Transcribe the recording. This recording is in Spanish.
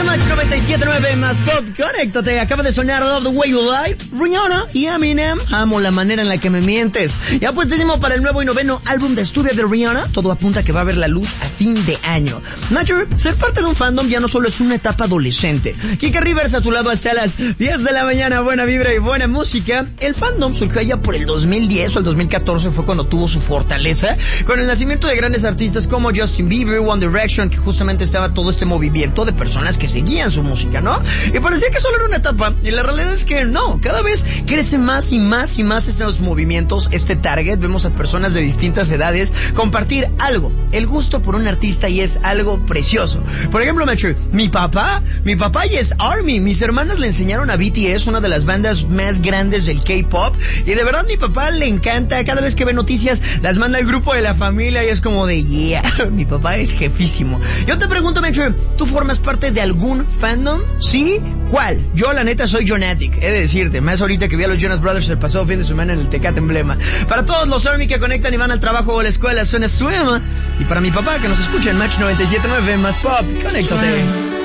Match 97.9 más Pop, conéctate. Acaba de sonar Love the Way You Lie, Rihanna y Eminem. Amo la manera en la que me mientes. Ya pues tenemos para el nuevo y noveno álbum de estudio de Rihanna. Todo apunta a que va a ver la luz a fin de año. Matcher, ser parte de un fandom ya no solo es una etapa adolescente. Kike Rivers a tu lado hasta las 10 de la mañana. Buena vibra y buena música. El fandom surgió allá por el 2010 o el 2014, fue cuando tuvo su fortaleza, con el nacimiento de grandes artistas como Justin Bieber, One Direction, que justamente estaba todo este movimiento de personas que seguían su música, ¿no? Y parecía que solo era una etapa, y la realidad es que no, cada vez crecen más y más y más estos movimientos, este target. Vemos a personas de distintas edades compartir algo, el gusto por un artista, y es algo precioso. Por ejemplo, mi papá ya es ARMY, mis hermanas le enseñaron a BTS, una de las bandas más grandes del K-pop, y de verdad mi papá le encanta, cada vez que ve noticias las manda al grupo de la familia y es como de yeah, mi papá es jefísimo. Yo te pregunto, ¿tú formas parte de algún fandom? ¿Sí? ¿Cuál? Yo la neta soy Jonatic, he de decirte, más ahorita que vi a los Jonas Brothers el pasado fin de semana en el Tecate Emblema. Para todos los ARMY que conectan y van al trabajo o a la escuela, suena Swim. Y para mi papá que nos escucha en Match 97.9 más Pop, conéctate.